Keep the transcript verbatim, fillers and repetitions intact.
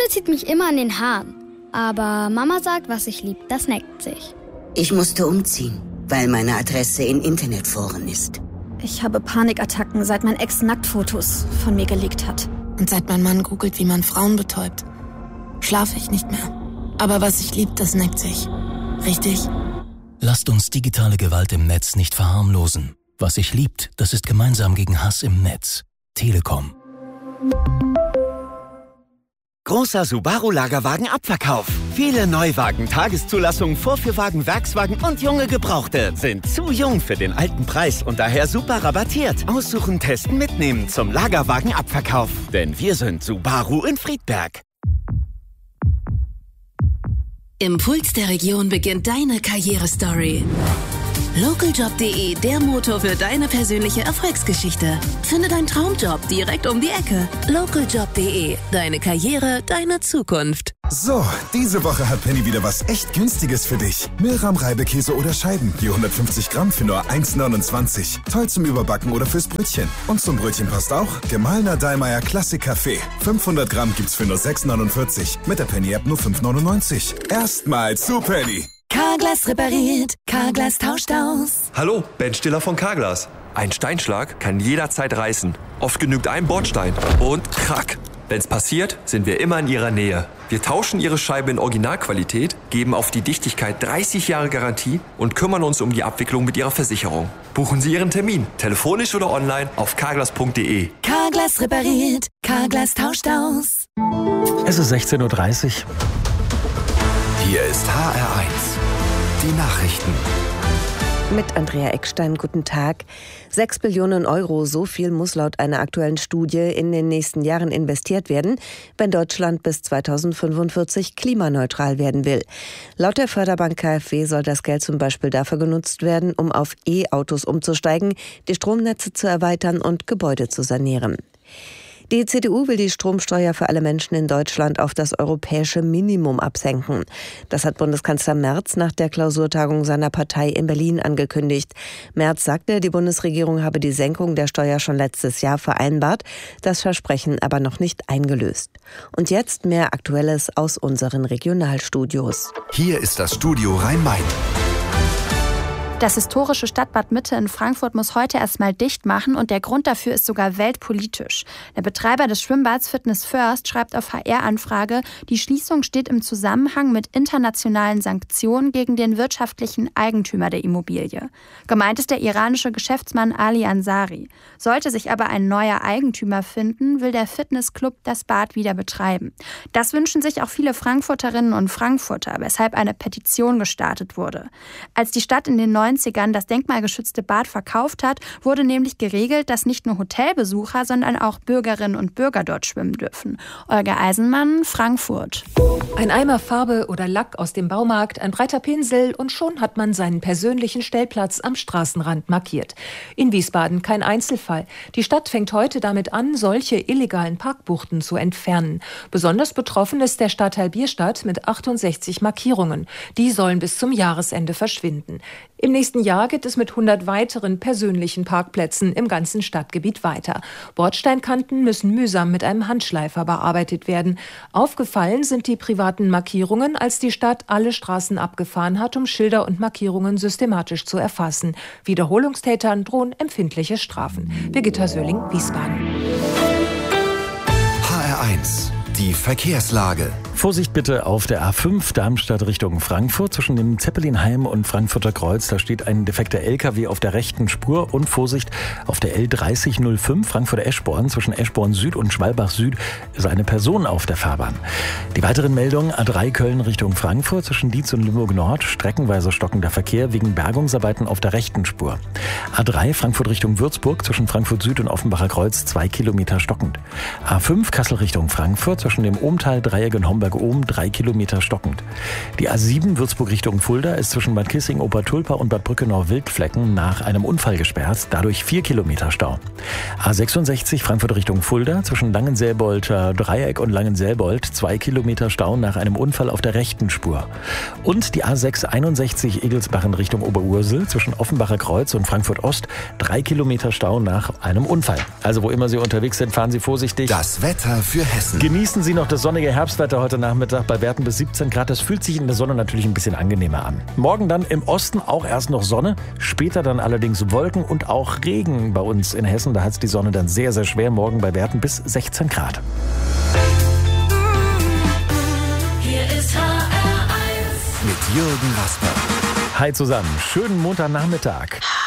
zieht mich immer an den Haaren. Aber Mama sagt, was sich liebt, das neckt sich. Ich musste umziehen, weil meine Adresse in Internetforen ist. Ich habe Panikattacken, seit mein Ex Nacktfotos von mir gelegt hat. Und seit mein Mann googelt, wie man Frauen betäubt, schlafe ich nicht mehr. Aber was sich liebt, das neckt sich. Richtig? Lasst uns digitale Gewalt im Netz nicht verharmlosen. Was sich liebt, das ist gemeinsam gegen Hass im Netz. Telekom. Großer Subaru-Lagerwagen-Abverkauf. Viele Neuwagen, Tageszulassungen, Vorführwagen, Werkswagen und junge Gebrauchte sind zu jung für den alten Preis und daher super rabattiert. Aussuchen, testen, mitnehmen zum Lagerwagen-Abverkauf. Denn wir sind Subaru in Friedberg. Im Puls der Region beginnt deine Karrierestory. lokaljob punkt de, der Motor für deine persönliche Erfolgsgeschichte. Finde deinen Traumjob direkt um die Ecke. lokaljob punkt de, deine Karriere, deine Zukunft. So, diese Woche hat Penny wieder was echt Günstiges für dich. Milram Reibekäse oder Scheiben, je hundertfünfzig Gramm für nur eins neunundzwanzig. Toll zum Überbacken oder fürs Brötchen. Und zum Brötchen passt auch gemahlener Dallmayr Klassik Kaffee. fünfhundert Gramm gibt's für nur sechs neunundvierzig. Mit der Penny-App nur fünf neunundneunzig. Erstmal zu Penny. Carglass repariert, Carglass tauscht aus. Hallo, Ben Stiller von Carglass. Ein Steinschlag kann jederzeit reißen. Oft genügt ein Bordstein und krack. Wenn's passiert, sind wir immer in Ihrer Nähe. Wir tauschen Ihre Scheibe in Originalqualität, geben auf die Dichtigkeit dreißig Jahre Garantie und kümmern uns um die Abwicklung mit Ihrer Versicherung. Buchen Sie Ihren Termin, telefonisch oder online auf carglass punkt de. Carglass repariert, Carglass tauscht aus. Es ist sechzehn Uhr dreißig. Hier ist H R eins. Die Nachrichten. Mit Andrea Eckstein, guten Tag. Sechs Billionen Euro, so viel muss laut einer aktuellen Studie in den nächsten Jahren investiert werden, wenn Deutschland bis zweitausendfünfundvierzig klimaneutral werden will. Laut der Förderbank KfW soll das Geld zum Beispiel dafür genutzt werden, um auf E-Autos umzusteigen, die Stromnetze zu erweitern und Gebäude zu sanieren. Die C D U will die Stromsteuer für alle Menschen in Deutschland auf das europäische Minimum absenken. Das hat Bundeskanzler Merz nach der Klausurtagung seiner Partei in Berlin angekündigt. Merz sagte, die Bundesregierung habe die Senkung der Steuer schon letztes Jahr vereinbart, das Versprechen aber noch nicht eingelöst. Und jetzt mehr Aktuelles aus unseren Regionalstudios. Hier ist das Studio Rhein-Main. Das historische Stadtbad Mitte in Frankfurt muss heute erstmal dicht machen und der Grund dafür ist sogar weltpolitisch. Der Betreiber des Schwimmbads Fitness First schreibt auf H R-Anfrage, die Schließung steht im Zusammenhang mit internationalen Sanktionen gegen den wirtschaftlichen Eigentümer der Immobilie. Gemeint ist der iranische Geschäftsmann Ali Ansari. Sollte sich aber ein neuer Eigentümer finden, will der Fitnessclub das Bad wieder betreiben. Das wünschen sich auch viele Frankfurterinnen und Frankfurter, weshalb eine Petition gestartet wurde. Als die Stadt in den neunzigern das denkmalgeschützte Bad verkauft hat, wurde nämlich geregelt, dass nicht nur Hotelbesucher, sondern auch Bürgerinnen und Bürger dort schwimmen dürfen. Olga Eisenmann, Frankfurt. Ein Eimer Farbe oder Lack aus dem Baumarkt, ein breiter Pinsel und schon hat man seinen persönlichen Stellplatz am Straßenrand markiert. In Wiesbaden kein Einzelfall. Die Stadt fängt heute damit an, solche illegalen Parkbuchten zu entfernen. Besonders betroffen ist der Stadtteil Bierstadt mit achtundsechzig Markierungen. Die sollen bis zum Jahresende verschwinden. Im nächsten Jahr geht es mit hundert weiteren persönlichen Parkplätzen im ganzen Stadtgebiet weiter. Bordsteinkanten müssen mühsam mit einem Handschleifer bearbeitet werden. Aufgefallen sind die privaten Markierungen, als die Stadt alle Straßen abgefahren hat, um Schilder und Markierungen systematisch zu erfassen. Wiederholungstätern drohen empfindliche Strafen. Birgitta Söhling, Wiesbaden. H R eins. Die Verkehrslage. Vorsicht bitte auf der A fünf Darmstadt Richtung Frankfurt zwischen dem Zeppelinheim und Frankfurter Kreuz. Da steht ein defekter L K W auf der rechten Spur. Und Vorsicht auf der L dreißig null fünf Frankfurter Eschborn zwischen Eschborn Süd und Schwalbach Süd ist eine Person auf der Fahrbahn. Die weiteren Meldungen: A drei Köln Richtung Frankfurt zwischen Dietz und Limburg Nord. Streckenweise stockender Verkehr wegen Bergungsarbeiten auf der rechten Spur. A drei Frankfurt Richtung Würzburg zwischen Frankfurt Süd und Offenbacher Kreuz zwei Kilometer stockend. A fünf Kassel Richtung Frankfurt zwischen dem Ohmtal Dreieck und Homberg Starnberg-Ohm drei Kilometer stockend. Die A sieben Würzburg Richtung Fulda ist zwischen Bad Kissing, Obertulpa und Bad Brückenau-Wildflecken nach einem Unfall gesperrt, dadurch vier Kilometer Stau. A sechsundsechzig Frankfurt Richtung Fulda zwischen Langenselbolder Dreieck und Langenselbold zwei Kilometer Stau nach einem Unfall auf der rechten Spur. Und die A sechs einundsechzig Egelsbach in Richtung Oberursel zwischen Offenbacher Kreuz und Frankfurt Ost drei Kilometer Stau nach einem Unfall. Also wo immer Sie unterwegs sind, fahren Sie vorsichtig. Das Wetter für Hessen. Genießen Sie noch das sonnige Herbstwetter heute Nachmittag bei Werten bis siebzehn Grad. Das fühlt sich in der Sonne natürlich ein bisschen angenehmer an. Morgen dann im Osten auch erst noch Sonne, später dann allerdings Wolken und auch Regen bei uns in Hessen. Da hat es die Sonne dann sehr, sehr schwer. Morgen bei Werten bis sechzehn Grad. Hier ist H R eins mit Jürgen Rasper. Hi zusammen, schönen Montagnachmittag.